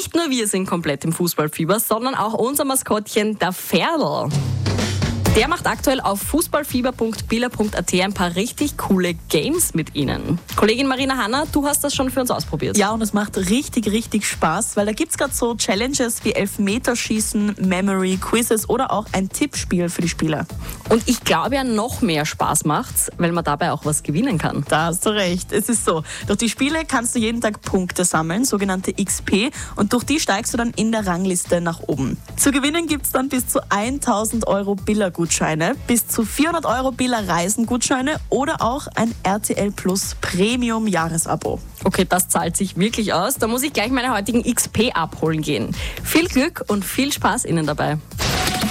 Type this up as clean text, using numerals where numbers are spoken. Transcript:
Nicht nur wir sind komplett im Fußballfieber, sondern auch unser Maskottchen, der Ferl. Der macht aktuell auf fußballfieber.billa.at ein paar richtig coole Games mit Ihnen. Kollegin Marina Hanna, du hast das schon für uns ausprobiert. Ja, und es macht richtig Spaß, weil da gibt es gerade so Challenges wie Elfmeterschießen, Memory, Quizzes oder auch ein Tippspiel für die Spieler. Und ich glaube ja, noch mehr Spaß macht's, weil man dabei auch was gewinnen kann. Da hast du recht. Es ist so, durch die Spiele kannst du jeden Tag Punkte sammeln, sogenannte XP, und durch die steigst du dann in der Rangliste nach oben. Zu gewinnen gibt es dann bis zu 1.000 € Billa-Gutscheine, bis zu 400 € Billa-Reisengutscheine oder auch ein RTL Plus Premium-Jahresabo. Okay, das zahlt sich wirklich aus. Da muss ich gleich meine heutigen XP abholen gehen. Viel Glück und viel Spaß Ihnen dabei.